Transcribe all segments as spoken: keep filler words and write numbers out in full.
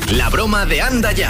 La broma de Anda Ya.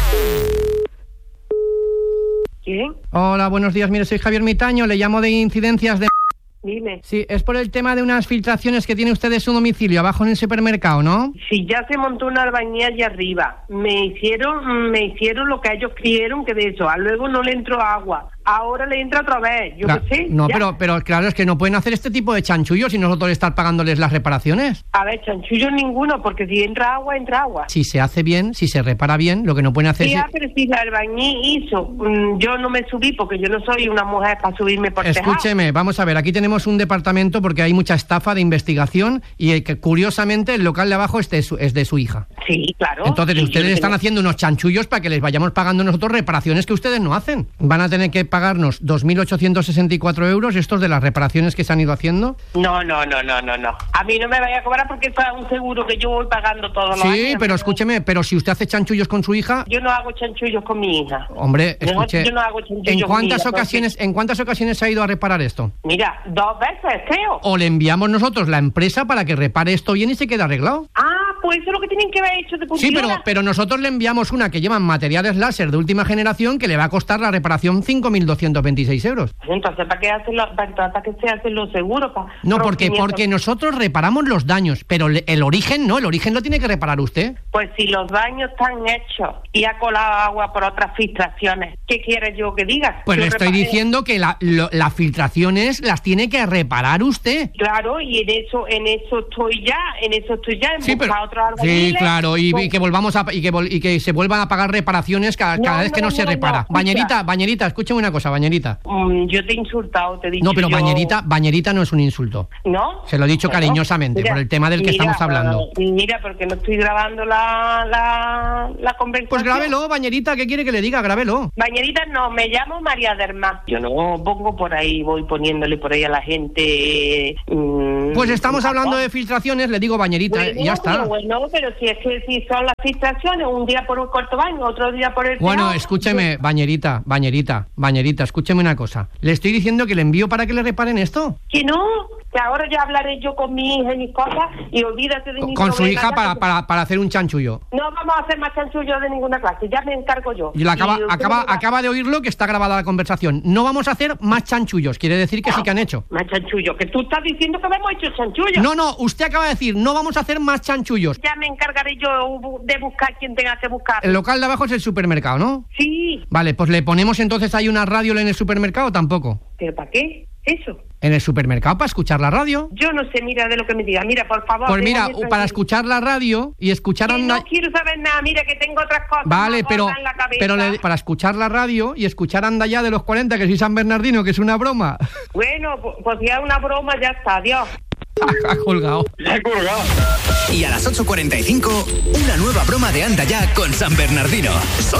¿Quién? Hola, buenos días. Mire, soy Javier Mitaño, le llamo de Incidencias de... Dime. Sí, es por el tema de unas filtraciones que tiene usted de su domicilio, abajo en el supermercado, ¿no? Si ya se montó una albañía allá arriba, me hicieron me hicieron lo que ellos quisieron que de eso, a luego no le entró agua, ahora le entra otra vez, yo Cla- qué sé. No, ya. pero, pero claro, es que no pueden hacer este tipo de chanchullos y nosotros estar pagándoles las reparaciones. A ver, chanchullo ninguno, porque si entra agua, entra agua. Si se hace bien, si se repara bien, lo que no pueden hacer Sí, es... ah, pero si la albañí hizo, mm, yo no me subí porque yo no soy una mujer para subirme por tejado. Escúcheme, vamos a ver, aquí tenemos un departamento porque hay mucha estafa de investigación y eh, que curiosamente el local de abajo es de su, es de su hija. Sí, claro. Entonces Sí, ustedes yo están tengo- haciendo unos chanchullos para que les vayamos pagando nosotros reparaciones que ustedes no hacen. Van a tener que pagarnos dos mil ochocientos sesenta y cuatro euros estos de las reparaciones que se han ido haciendo. No, no, no, no, no, no. A mí no me vaya a cobrar porque es un seguro que yo voy pagando todos los años. Sí, pero escúcheme, pero si usted hace chanchullos con su hija... Yo no hago chanchullos con mi hija. Hombre, Yo- escuche, yo no hago chanchullos ¿en con cuántas mi hija, ocasiones, ¿en cuántas ocasiones se ha ido a reparar esto? Mira, dos veces, creo. O le enviamos nosotros la empresa para que repare esto bien y se quede arreglado. Ah, pues eso es lo que tienen que haber hecho de Sí, pusieron. pero, pero nosotros le enviamos una que llevan materiales láser de última generación que le va a costar la reparación cinco mil doscientos veintiséis euros. Entonces, ¿para qué hacen los, para, para qué se hacen los seguros? Para No, porque, rompimiento? porque nosotros reparamos los daños, pero le- el origen no, el origen lo tiene que reparar usted. Pues si los daños están hechos y ha colado agua por otras filtraciones, ¿qué quieres yo que diga? Pues Yo le estoy reparé- diciendo que la- lo- las filtraciones las tiene que reparar usted. Claro, y en eso en eso estoy ya, en eso estoy ya, en Sí, pero buscar otros sí, albañiles. claro, y, Pues- y que volvamos a y que vol- y que se vuelvan a pagar reparaciones cada, No, cada vez que no, no, se no, repara. no, escucha. Bañerita, Bañerita, escúcheme una cosa, Bañerita. Mm, yo te he insultado, te he dicho No, pero yo- Bañerita, Bañerita no es un insulto. ¿No? Se lo he dicho Bueno, cariñosamente, por el tema del que estamos hablando. Mira, porque no estoy grabando la, la, la conversación. Pues grábelo, Bañerita, ¿qué quiere que le diga? Grábelo. Bañerita, no, me llamo María del Mar. Yo no pongo por ahí, voy poniéndole por ahí a la gente... mm, Pues estamos hablando de filtraciones, le digo Bañerita, Bueno, y ya está. pero Bueno, pero si es que si son las filtraciones, un día por un corto baño, otro día por el... Bueno, tejado. escúcheme, Bañerita, Bañerita, Bañerita, escúcheme una cosa. Le estoy diciendo que le envío para que le reparen esto. Que no, que ahora ya hablaré yo con mi hija y mis cosas y olvídate de mi Con su problema, hija ya para, que- para, para hacer un chanchullo. No vamos a hacer más chanchullo de ninguna clase, ya me encargo yo. Y la acaba, usted acaba, me va- acaba de oírlo que está grabada la conversación. No vamos a hacer más chanchullos, quiere decir que sí que han hecho. Más chanchullo, que tú estás diciendo que hemos hecho chanchullo. No, no, usted acaba de decir, no vamos a hacer más chanchullos. Ya me encargaré yo de buscar quien tenga que buscar. El local de abajo es el supermercado, ¿no? Sí, Vale, pues le ponemos entonces ahí una radio en el supermercado, ¿o tampoco? ¿pero para qué? Eso. En el supermercado para escuchar la radio. Yo no sé, mira, de lo que me diga. Mira, por favor. Pues mira, déjame para tranquilo. escuchar la radio y escuchar Que Anda... no quiero saber nada, mira que tengo otras cosas. Vale, más pero, gordas en la cabeza. pero le- para escuchar la radio y escuchar Anda Ya de los cuarenta, que soy San Bernardino, que es una broma. Bueno, pues, pues ya una broma, ya está, adiós. Ha colgado. La he colgado. Y a las ocho cuarenta y cinco, una nueva broma de Anda Ya con San Bernardino. Solo